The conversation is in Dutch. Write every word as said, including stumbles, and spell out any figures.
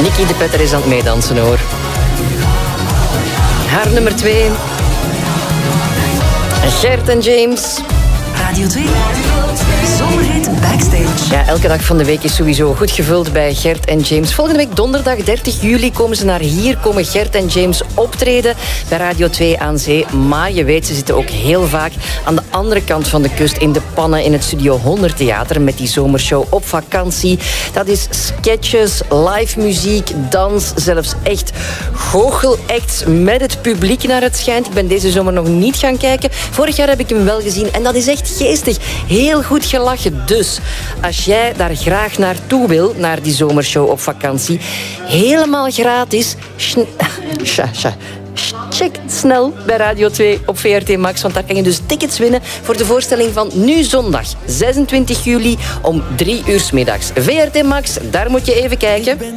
Nicky de Petter is aan het meedansen, hoor. Haar nummer twee. Gert en James. Radio twee. Zomerhit Backstage. Ja, elke dag van de week is sowieso goed gevuld bij Gert en James. Volgende week donderdag dertig juli komen ze naar hier. Komen Gert en James optreden bij Radio twee aan Zee. Maar je weet, ze zitten ook heel vaak aan de andere kant van de kust in de pannen in het Studio honderd Theater met die zomershow Op Vakantie. Dat is sketches, live muziek, dans, zelfs echt goochelacts met het publiek naar het schijnt. Ik ben deze zomer nog niet gaan kijken. Vorig jaar heb ik hem wel gezien en dat is echt geestig. Heel goed gelachen. Dus als jij daar graag naartoe wil, naar die zomershow Op Vakantie, helemaal gratis, check snel bij Radio twee op V R T Max, want daar kan je dus tickets winnen voor de voorstelling van nu zondag, zesentwintig juli om drie uur 's middags. V R T Max, daar moet je even kijken.